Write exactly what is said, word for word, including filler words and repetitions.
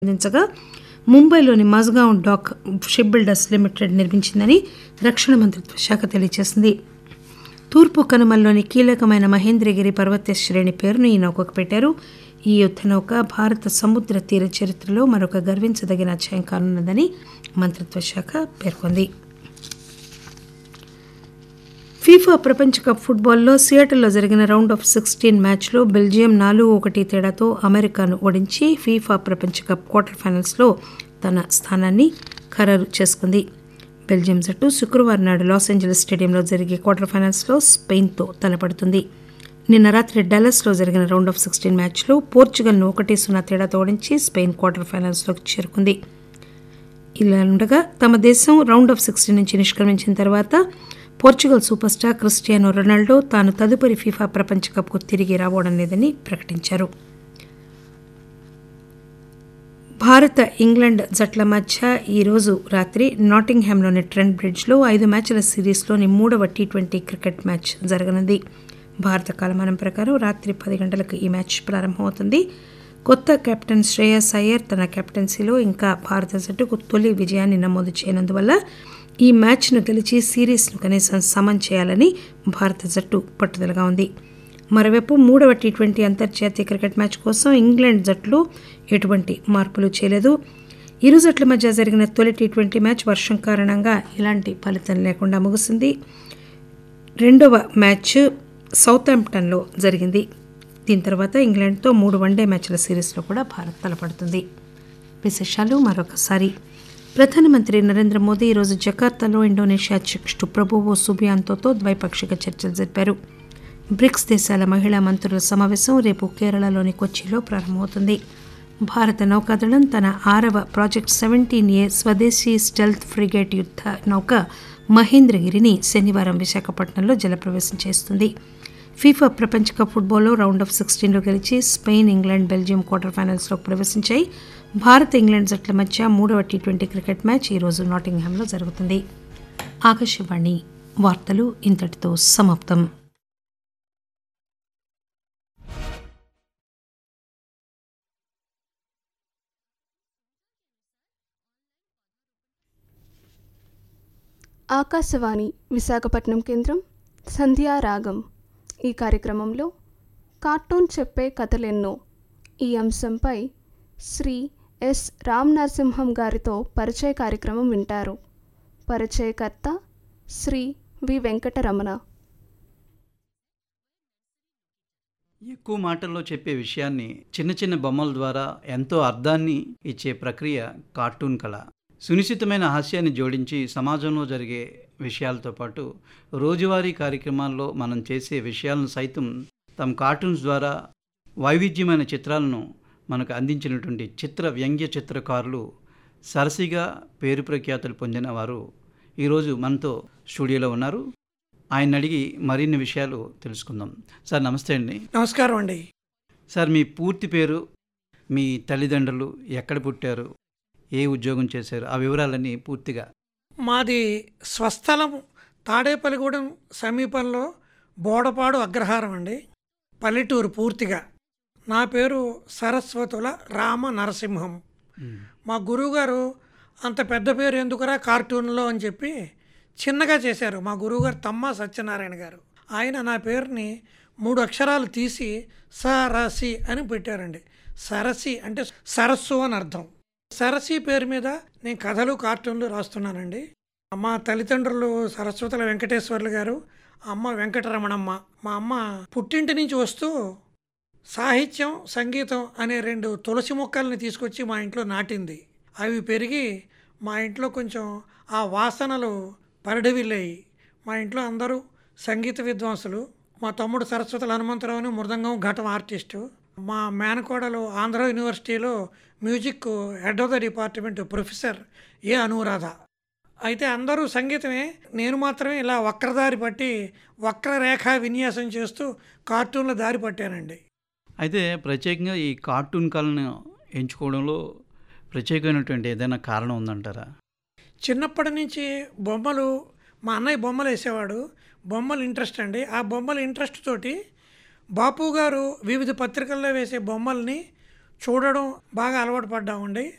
అందించగా ముంబైలోని Mazagon dock ship builders limited నిర్మించిందని రక్షణ మంత్రిత్వ శాఖ తెలియజేసింది. తూర్పు కనుమల్లోని కీలకమైన మహేంద్రగిరి పర్వత శ్రేణి పేరును ఈ నౌకకు పెట్టారు. ఈ యుద్ద నౌక భారత సముద్ర తీర చరిత్రలో మరొక గర్వించదగిన అధ్యాయం కానున్నదని మంత్రిత్వ శాఖ పేర్కొంది. ఫీఫా ప్రపంచ కప్ ఫుట్బాల్లో సియాటిల్లో జరిగిన రౌండ్ ఆఫ్ సిక్స్టీన్ మ్యాచ్లో బెల్జియం నాలుగు ఒకటి తేడాతో అమెరికాను ఓడించి ఫీఫా ప్రపంచ కప్ క్వార్టర్ ఫైనల్స్లో తన స్థానాన్ని ఖరారు చేసుకుంది. బెల్జియం జట్టు శుక్రవారం నాడు లాస్ ఏంజలీస్ స్టేడియంలో జరిగే క్వార్టర్ ఫైనల్స్లో స్పెయిన్తో తలపడుతుంది. నిన్న రాత్రి డల్లస్లో జరిగిన రౌండ్ ఆఫ్ సిక్స్టీన్ మ్యాచ్లో పోర్చుగల్ను ఒకటి సున్నా తేడాతో ఓడించి స్పెయిన్ క్వార్టర్ ఫైనల్స్లోకి చేరుకుంది. ఇలా ఉండగా తమ దేశం రౌండ్ ఆఫ్ సిక్స్టీన్ నుంచి నిష్క్రమించిన తర్వాత Portugal super star Cristiano Ronaldo తాను తదుపరి ఫీఫా ప్రపంచ కప్కు తిరిగి రావడం లేదని ప్రకటించారు. భారత ఇంగ్లాండ్ జట్ల మధ్య ఈరోజు రాత్రి నాటింగ్హామ్లోని ట్రెంట్ బ్రిడ్జ్లో ఐదు మ్యాచ్ల సిరీస్లోని మూడవ టీ ట్వంటీ క్రికెట్ మ్యాచ్ జరగనుంది. భారత కాలమానం ప్రకారం రాత్రి పది గంటలకు ఈ మ్యాచ్ ప్రారంభమవుతుంది. కొత్త కెప్టెన్ శ్రేయస్ అయ్యర్ తన కెప్టెన్సీలో ఇంకా భారత జట్టుకు తొలి విజయాన్ని నమోదు చేయనందువల్ల ఈ మ్యాచ్ను గెలిచి సిరీస్ను కనీసం సమం చేయాలని భారత జట్టు పట్టుదలగా ఉంది. మరోవైపు మూడవ టీ ట్వంటీ అంతర్జాతీయ క్రికెట్ మ్యాచ్ కోసం ఇంగ్లాండ్ జట్లు ఎటువంటి మార్పులు చేయలేదు. ఇరు జట్ల మధ్య జరిగిన తొలి టీ ట్వంటీ మ్యాచ్ వర్షం కారణంగా ఎలాంటి ఫలితం లేకుండా ముగిసింది. రెండవ మ్యాచ్ సౌతాంప్టన్లో జరిగింది. దీని తర్వాత ఇంగ్లాండ్తో మూడు వన్డే మ్యాచ్ల సిరీస్లో కూడా భారత్ తలపడుతుంది. విశేషాలు మరొకసారి. ప్రధానమంత్రి నరేంద్ర మోదీ ఈరోజు జకార్తాలో ఇండోనేషియా అధ్యక్షుడు ప్రభువో సుబియాంతోతో ద్వైపాక్షిక చర్చలు జరిపారు. బ్రిక్స్ దేశాల మహిళా మంత్రుల సమావేశం రేపు కేరళలోని కొచ్చిలో ప్రారంభమవుతుంది. భారత నౌకాదళం తన ఆరవ ప్రాజెక్ట్ సెవెంటీన్ ఏ స్వదేశీ స్టెల్త్ ఫ్రిగేట్ యుద్ధ నౌక మహేంద్రగిరిని శనివారం విశాఖపట్నంలో జలప్రవేశం చేస్తుంది. ఫీఫా ప్రపంచ కప్ ఫుట్బాల్లో రౌండ్ ఆఫ్ సిక్స్టీన్లో గెలిచి Spain, England, Belgium quarter ఫైనల్స్లోకి ప్రవేశించాయి. Bharat England జట్ల మధ్య మూడవ టీ ట్వంటీ క్రికెట్ మ్యాచ్ ఈరోజు నాటింగ్హామ్లో జరుగుతుంది. ఆకాశవాణి వార్తలు ఇంతటితో సమాప్తం. ఆకాశవాణి విశాఖపట్నం కేంద్రం సంధ్యా రాగం. ఈ కార్యక్రమంలో కార్టూన్ చెప్పే కథలెన్నో ఈ అంశంపై శ్రీ ఎస్ రామ్ నరసింహం గారితో పరిచయ కార్యక్రమం వింటారు. పరిచయకర్త శ్రీ వి వెంకటరమణ. ఎక్కువ మాటల్లో చెప్పే విషయాన్ని చిన్న చిన్న బొమ్మల ద్వారా ఎంతో అర్థాన్ని ఇచ్చే ప్రక్రియ కార్టూన్ కళ. సునిశ్చితమైన హాస్యాన్ని జోడించి సమాజంలో జరిగే విషయాలతో పాటు రోజువారీ కార్యక్రమాల్లో మనం చేసే విషయాలను సైతం తమ కార్టూన్స్ ద్వారా వైవిధ్యమైన చిత్రాలను మనకు అందించినటువంటి చిత్ర వ్యంగ్య చిత్రకారులు సరసిగా పేరు ప్రఖ్యాతులు పొందిన వారు ఈరోజు మనతో స్టూడియోలో ఉన్నారు. ఆయన అడిగి మరిన్ని విషయాలు తెలుసుకుందాం. సార్ నమస్తే అండి. నమస్కారం అండి. సార్ మీ పూర్తి పేరు, మీ తల్లిదండ్రులు ఎక్కడ పుట్టారు, ఏ ఉద్యోగం చేశారు, ఆ వివరాలన్నీ పూర్తిగా. మాది స్వస్థలం తాడేపల్లిగూడెం సమీపంలో బోడపాడు అగ్రహారం అండి, పల్లెటూరు పూర్తిగా. నా పేరు సరస్వతుల రామ నరసింహం. మా గురువుగారు అంత పెద్ద పేరు ఎందుకురా కార్టూన్లో అని చెప్పి చిన్నగా చేశారు. మా గురువుగారు తమ్మ సత్యనారాయణ గారు. ఆయన నా పేరుని మూడు అక్షరాలు తీసి సరసి అని పెట్టారండి. సరసి అంటే సరస్సు అని అర్థం. సరసి పేరు మీద నేను కథలు, కార్టూన్లు రాస్తున్నానండి. మా తల్లిదండ్రులు సరస్వతుల వెంకటేశ్వర్లు గారు, అమ్మ వెంకటరమణమ్మ. మా అమ్మ పుట్టింటి నుంచి వస్తూ సాహిత్యం, సంగీతం అనే రెండు తులసి మొక్కల్ని తీసుకొచ్చి మా ఇంట్లో నాటింది. అవి పెరిగి మా ఇంట్లో కొంచెం ఆ వాసనలు పరిడవిల్లాయి. మా ఇంట్లో అందరూ సంగీత విద్వాంసులు. మా తమ్ముడు సరస్వతుల హనుమంతరావుని మృదంగం, ఘటం ఆర్టిస్టు. మా మేనకోడలు ఆంధ్ర యూనివర్సిటీలో music head of the department professor ఏ అనురాధ. అయితే అందరూ సంగీతమే, నేను మాత్రమే ఇలా వక్రదారి పట్టి వక్రరేఖా విన్యాసం చేస్తూ కార్టూన్ల దారి పట్టానండి. అయితే ప్రత్యేకంగా ఈ కార్టూన్ కళను ఎంచుకోవడంలో ప్రత్యేకమైనటువంటి ఏదైనా కారణం ఉందంటారా? చిన్నప్పటి నుంచి బొమ్మలు, మా అన్నయ్య బొమ్మలు వేసేవాడు. బొమ్మలు ఇంట్రెస్ట్ అండి. ఆ బొమ్మల ఇంట్రెస్ట్ తోటి బాపు గారు వివిధ పత్రికల్లో వేసే బొమ్మల్ని చూడడం బాగా అలవాటు పడ్డామండి.